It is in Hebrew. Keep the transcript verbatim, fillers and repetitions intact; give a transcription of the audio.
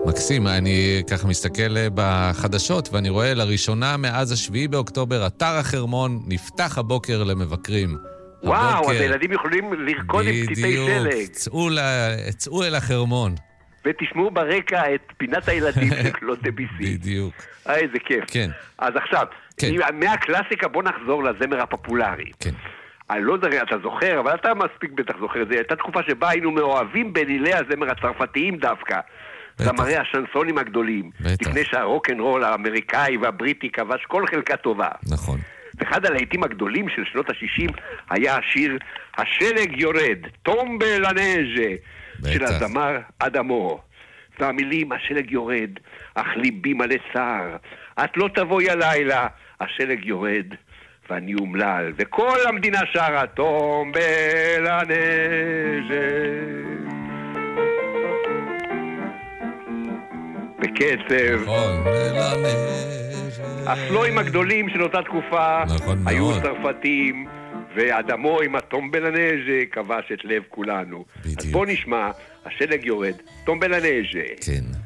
מקסים, אני ככה מסתכל בחדשות ואני רואה לראשונה מאז השביעי באוקטובר אתר החרמון נפתח הבוקר למבקרים. וואו, הבוקר, אז הילדים יכולים לרקוד עם פציטי שלג. בדיוק, צאו, ל... צאו אל החרמון. ותשמעו ברקע את פינת הילדים של קלוד דביסי. בדיוק. אה, איזה כיף. כן. אז עכשיו, כן. מהקלאסיקה בוא נחזור לזמר הפופולרי. כן. אני לא יודע, אתה זוכר, אבל אתה מספיק בטח זוכר את זה. הייתה תקופה שבה היינו מאוהבים בלילי הזמר הצרפתיים דווקא. זמרי השנסונים הגדולים. בטח. לפני שהרוק'נ'רול האמריקאי והבריטי כבש כל חלקה טובה. נכון. אחד הלהיטים הגדולים של שנות ה-שישים היה השיר השלג יורד, טומבה לנז'ה, של הזמר אדמו. והמילים, השלג יורד, אך ליבי מלא צער, את לא תבואי הלילה, השלג יורד, ואני אומלל, וכל המדינה שרה, טומבה לנז'ה. בקצב. נכון, לנז'ה. הסלואים הגדולים של אותה תקופה נכון היו מאוד. צרפתים, ואדמו עם הטומבה לנז'ה כבש את לב כולנו. בדיוק. אז בוא נשמע, השלג יורד, טומבה לנז'ה. כן.